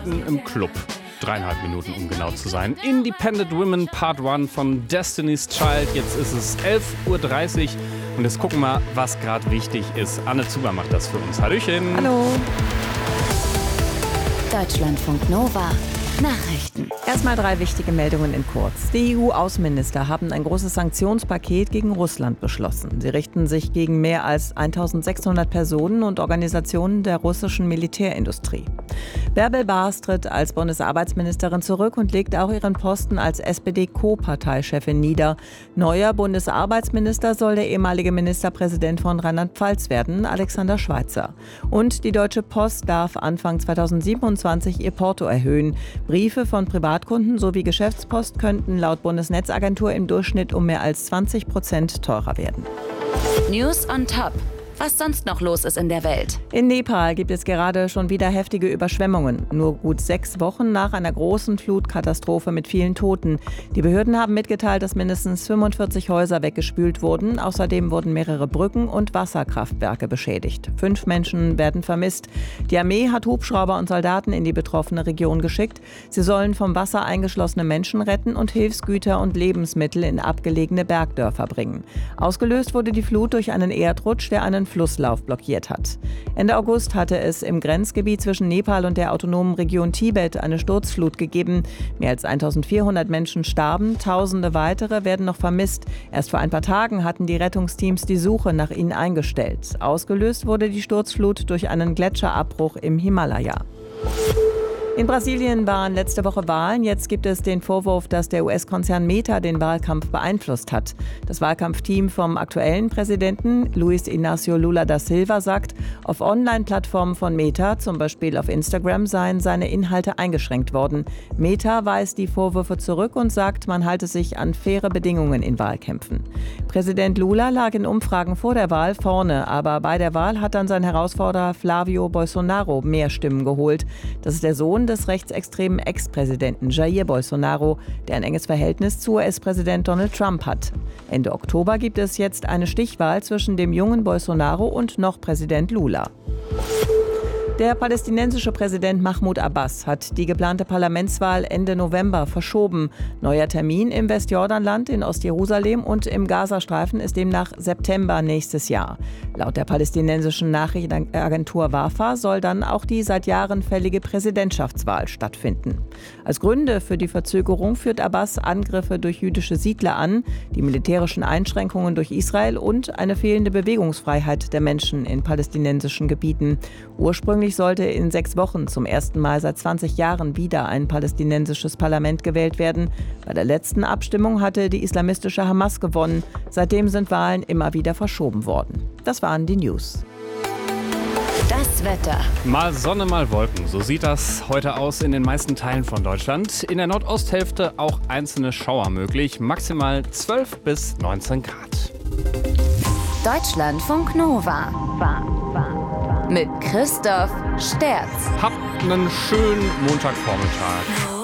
mitten im Club. 3,5 Minuten, um genau zu sein. Independent Women Part 1 von Destiny's Child. Jetzt ist es 11:30 Uhr und jetzt gucken wir, was gerade wichtig ist. Anne Zuber macht das für uns. Hallöchen. Hallo. Deutschlandfunk Nova. Nachrichten. Erstmal 3 wichtige Meldungen in kurz. Die EU-Außenminister haben ein großes Sanktionspaket gegen Russland beschlossen. Sie richten sich gegen mehr als 1600 Personen und Organisationen der russischen Militärindustrie. Bärbel Baas tritt als Bundesarbeitsministerin zurück und legt auch ihren Posten als SPD-Co-Parteichefin nieder. Neuer Bundesarbeitsminister soll der ehemalige Ministerpräsident von Rheinland-Pfalz werden, Alexander Schweitzer. Und die Deutsche Post darf Anfang 2027 ihr Porto erhöhen. Briefe von Privatkunden sowie Geschäftspost könnten laut Bundesnetzagentur im Durchschnitt um mehr als 20% teurer werden. News on Top. Was sonst noch los ist in der Welt. In Nepal gibt es gerade schon wieder heftige Überschwemmungen. Nur gut 6 Wochen nach einer großen Flutkatastrophe mit vielen Toten. Die Behörden haben mitgeteilt, dass mindestens 45 Häuser weggespült wurden. Außerdem wurden mehrere Brücken und Wasserkraftwerke beschädigt. 5 Menschen werden vermisst. Die Armee hat Hubschrauber und Soldaten in die betroffene Region geschickt. Sie sollen vom Wasser eingeschlossene Menschen retten und Hilfsgüter und Lebensmittel in abgelegene Bergdörfer bringen. Ausgelöst wurde die Flut durch einen Erdrutsch, der einen Flusslauf blockiert hat. Ende August hatte es im Grenzgebiet zwischen Nepal und der autonomen Region Tibet eine Sturzflut gegeben. Mehr als 1400 Menschen starben, Tausende weitere werden noch vermisst. Erst vor ein paar Tagen hatten die Rettungsteams die Suche nach ihnen eingestellt. Ausgelöst wurde die Sturzflut durch einen Gletscherabbruch im Himalaya. In Brasilien waren letzte Woche Wahlen. Jetzt gibt es den Vorwurf, dass der US-Konzern Meta den Wahlkampf beeinflusst hat. Das Wahlkampfteam vom aktuellen Präsidenten Luiz Inácio Lula da Silva sagt, auf Online-Plattformen von Meta, zum Beispiel auf Instagram, seien seine Inhalte eingeschränkt worden. Meta weist die Vorwürfe zurück und sagt, man halte sich an faire Bedingungen in Wahlkämpfen. Präsident Lula lag in Umfragen vor der Wahl vorne, aber bei der Wahl hat dann sein Herausforderer Flávio Bolsonaro mehr Stimmen geholt. Das ist der Sohn des rechtsextremen Ex-Präsidenten Jair Bolsonaro, der ein enges Verhältnis zu US-Präsident Donald Trump hat. Ende Oktober gibt es jetzt eine Stichwahl zwischen dem jungen Bolsonaro und noch Präsident Lula. Der palästinensische Präsident Mahmoud Abbas hat die geplante Parlamentswahl Ende November verschoben. Neuer Termin im Westjordanland, in Ostjerusalem und im Gazastreifen ist demnach September nächstes Jahr. Laut der palästinensischen Nachrichtenagentur Wafa soll dann auch die seit Jahren fällige Präsidentschaftswahl stattfinden. Als Gründe für die Verzögerung führt Abbas Angriffe durch jüdische Siedler an, die militärischen Einschränkungen durch Israel und eine fehlende Bewegungsfreiheit der Menschen in palästinensischen Gebieten. Ursprünglich sollte in 6 Wochen zum ersten Mal seit 20 Jahren wieder ein palästinensisches Parlament gewählt werden. Bei der letzten Abstimmung hatte die islamistische Hamas gewonnen. Seitdem sind Wahlen immer wieder verschoben worden. Das waren die News. Das Wetter. Mal Sonne, mal Wolken. So sieht das heute aus in den meisten Teilen von Deutschland. In der Nordosthälfte auch einzelne Schauer möglich. Maximal 12 bis 19 Grad. Deutschlandfunk Nova. Mit Christoph Sterz. Habt einen schönen Montagvormittag.